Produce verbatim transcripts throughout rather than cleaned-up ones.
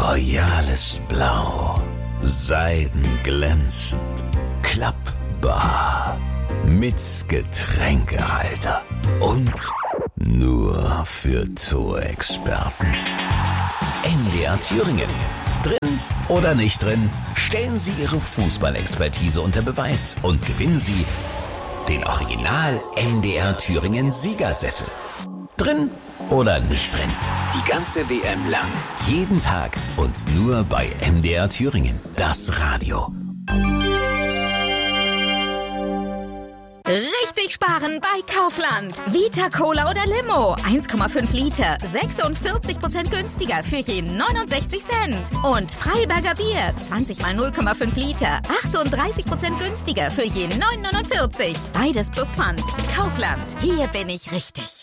royales Blau, seidenglänzend, klappbar, mit Getränkehalter und nur für Zoo-Experten. M D R Thüringen. Drin oder nicht drin, stellen Sie Ihre Fußballexpertise unter Beweis und gewinnen Sie den Original M D R Thüringen Siegersessel. Drin oder nicht drin, die ganze W M lang, jeden Tag und nur bei M D R Thüringen, das Radio. Richtig sparen bei Kaufland. Vita Cola oder Limo. eins Komma fünf Liter. sechsundvierzig Prozent günstiger für je neunundsechzig Cent. Und Freiberger Bier. zwanzig mal null Komma fünf Liter. achtunddreißig Prozent günstiger für je neun Komma neunundvierzig. Beides plus Pfand. Kaufland. Hier bin ich richtig.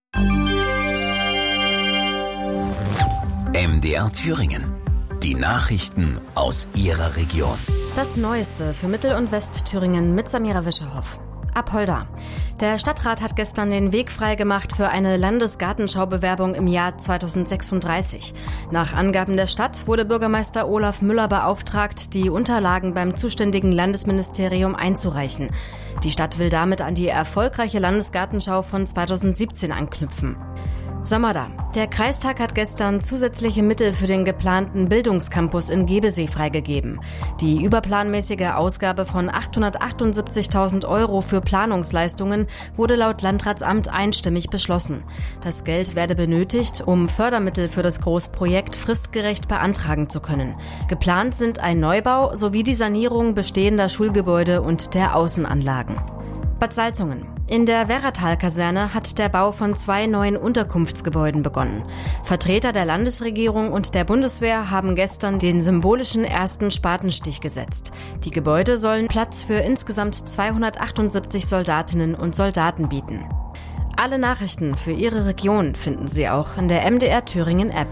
M D R Thüringen. Die Nachrichten aus Ihrer Region. Das Neueste für Mittel- und Westthüringen mit Samira Wischerhoff. Apolda. Der Stadtrat hat gestern den Weg freigemacht für eine Landesgartenschaubewerbung im Jahr zweitausendsechsunddreißig. Nach Angaben der Stadt wurde Bürgermeister Olaf Müller beauftragt, die Unterlagen beim zuständigen Landesministerium einzureichen. Die Stadt will damit an die erfolgreiche Landesgartenschau von zweitausendsiebzehn anknüpfen. Sommerda. Der Kreistag hat gestern zusätzliche Mittel für den geplanten Bildungscampus in Gebesee freigegeben. Die überplanmäßige Ausgabe von achthundertachtundsiebzigtausend Euro für Planungsleistungen wurde laut Landratsamt einstimmig beschlossen. Das Geld werde benötigt, um Fördermittel für das Großprojekt fristgerecht beantragen zu können. Geplant sind ein Neubau sowie die Sanierung bestehender Schulgebäude und der Außenanlagen. Bad Salzungen. In der Werratal-Kaserne hat der Bau von zwei neuen Unterkunftsgebäuden begonnen. Vertreter der Landesregierung und der Bundeswehr haben gestern den symbolischen ersten Spatenstich gesetzt. Die Gebäude sollen Platz für insgesamt zweihundertachtundsiebzig Soldatinnen und Soldaten bieten. Alle Nachrichten für Ihre Region finden Sie auch in der M D R Thüringen App.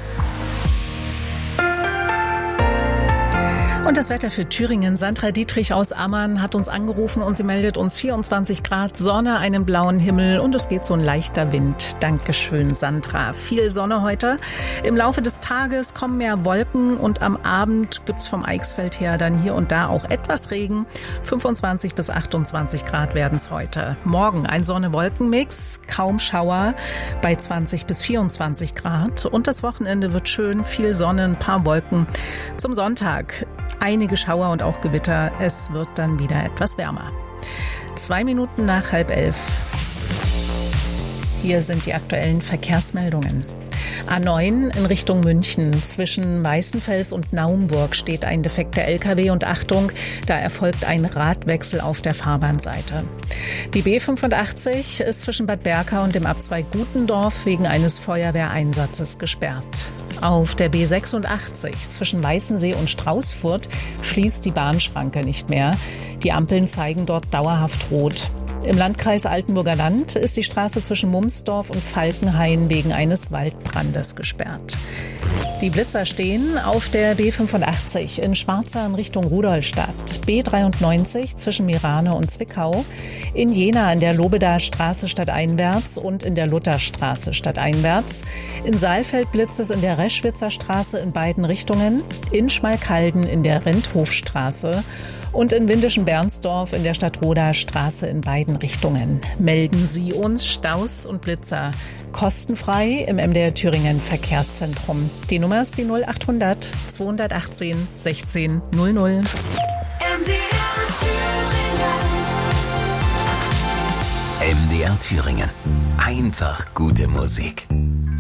Und das Wetter für Thüringen. Sandra Dietrich aus Ammann hat uns angerufen und sie meldet uns vierundzwanzig Grad, Sonne, einen blauen Himmel und es geht so ein leichter Wind. Dankeschön, Sandra. Viel Sonne heute. Im Laufe des Tages kommen mehr Wolken und am Abend gibt's vom Eichsfeld her dann hier und da auch etwas Regen. fünfundzwanzig bis achtundzwanzig Grad werden's heute. Morgen ein Sonne-Wolken-Mix, kaum Schauer bei zwanzig bis vierundzwanzig Grad. Und das Wochenende wird schön, viel Sonne, ein paar Wolken. Zum Sonntag einige Schauer und auch Gewitter. Es wird dann wieder etwas wärmer. Zwei Minuten nach halb elf. Hier sind die aktuellen Verkehrsmeldungen. A neun in Richtung München. Zwischen Weißenfels und Naumburg steht ein defekter L K W und Achtung, da erfolgt ein Radwechsel auf der Fahrbahnseite. Die B fünfundachtzig ist zwischen Bad Berka und dem Abzweig Gutendorf wegen eines Feuerwehreinsatzes gesperrt. Auf der B sechsundachtzig zwischen Weißensee und Straußfurt schließt die Bahnschranke nicht mehr. Die Ampeln zeigen dort dauerhaft rot. Im Landkreis Altenburger Land ist die Straße zwischen Mumsdorf und Falkenhain wegen eines Waldbrandes gesperrt. Die Blitzer stehen auf der B fünfundachtzig in Schwarza in Richtung Rudolstadt, B dreiundneunzig zwischen Mirane und Zwickau, in Jena in der Lobedaer Straße stadteinwärts und in der Lutherstraße stadteinwärts, in Saalfeld blitzt es in der Reschwitzer Straße in beiden Richtungen, in Schmalkalden in der Renthofstraße und in Windischen-Bernsdorf in der Stadtrodaer Straße in beiden Richtungen. Melden Sie uns Staus und Blitzer kostenfrei im M D R Thüringen Verkehrszentrum. Die Nummer ist die null achthundert zweihundertachtzehn sechzehn null null. M D R Thüringen. M D R Thüringen. Einfach gute Musik.